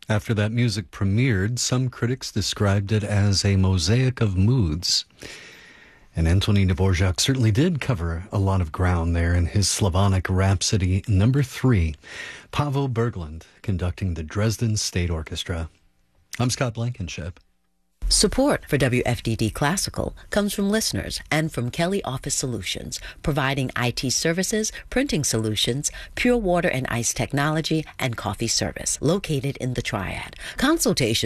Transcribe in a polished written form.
After that music premiered, some critics described it as a mosaic of moods. And Antonín Dvorak certainly did cover a lot of ground there in his Slavonic Rhapsody number 3. Paavo Berglund conducting the Dresden State Orchestra. I'm Scott Blankenship. Support for WFDD Classical comes from listeners and from Kelly Office Solutions, providing IT services, printing solutions, pure water and ice technology, and coffee service, located in the Triad. Consultation